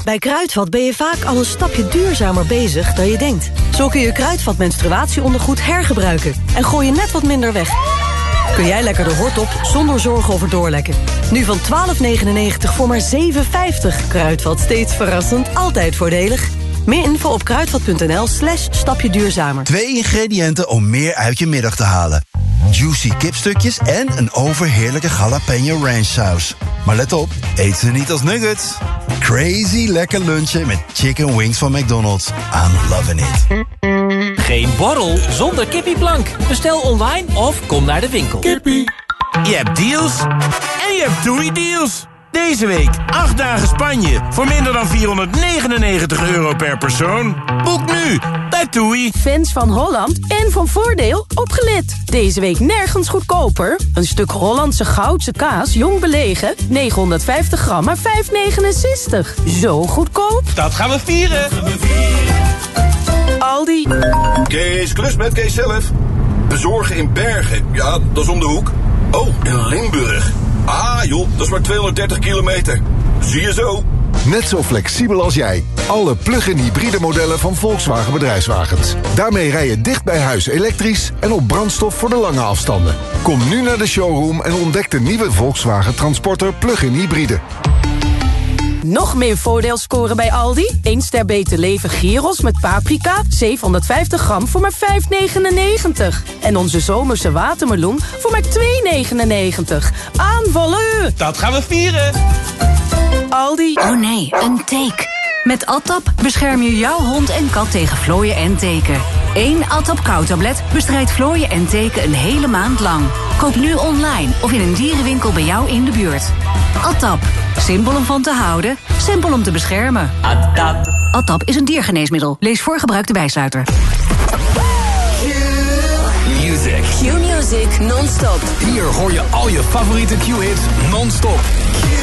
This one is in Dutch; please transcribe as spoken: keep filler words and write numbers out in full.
Bij Kruidvat ben je vaak al een stapje duurzamer bezig dan je denkt. Zo kun je Kruidvat menstruatieondergoed hergebruiken en gooi je net wat minder weg. Kun jij lekker de hort op zonder zorgen over doorlekken. Nu van twaalf negenennegentig voor maar zeven vijftig. Kruidvat, steeds verrassend, altijd voordelig. Meer info op kruidvat.nl slash stapje duurzamer. Twee ingrediënten om meer uit je middag te halen. Juicy kipstukjes en een overheerlijke jalapeno ranch saus. Maar let op, eet ze niet als nuggets. Crazy lekker lunchen met chicken wings van McDonald's. I'm loving it. Geen borrel zonder kippieplank. Bestel online of kom naar de winkel. Kippie. Je hebt deals en je hebt TUI-deals. Deze week acht dagen Spanje voor minder dan vierhonderdnegenennegentig euro per persoon. Boek nu bij TUI. Fans van Holland en van Voordeel, opgelet. Deze week nergens goedkoper. Een stuk Hollandse Goudse kaas, jong belegen, negenhonderdvijftig gram, maar vijf negenenzestig. Zo goedkoop. Dat gaan we vieren. Aldi. Kees, klus met Kees zelf. Bezorgen in Bergen, ja, dat is om de hoek. Oh, in Limburg. Ah joh, dat is maar tweehonderddertig kilometer. Zie je zo. Net zo flexibel als jij. Alle plug-in hybride modellen van Volkswagen Bedrijfswagens. Daarmee rij je dicht bij huis elektrisch en op brandstof voor de lange afstanden. Kom nu naar de showroom en ontdek de nieuwe Volkswagen Transporter plug-in hybride. Nog meer voordeel scoren bij Aldi. één ster beter leven gyros met paprika, zevenhonderdvijftig gram voor maar vijf negenennegentig. En onze zomerse watermeloen voor maar twee negenennegentig. Aanvallen! Dat gaan we vieren. Aldi. Oh nee, een teek. Met Atap bescherm je jouw hond en kat tegen vlooien en teken. Eén Atap kauwtablet bestrijdt vlooien en teken een hele maand lang. Koop nu online of in een dierenwinkel bij jou in de buurt. Atap. Simpel om van te houden, simpel om te beschermen. Atap. Atap is een diergeneesmiddel. Lees voor gebruik de bijsluiter. Music. Q-Music non-stop. Hier hoor je al je favoriete Q-hits non-stop.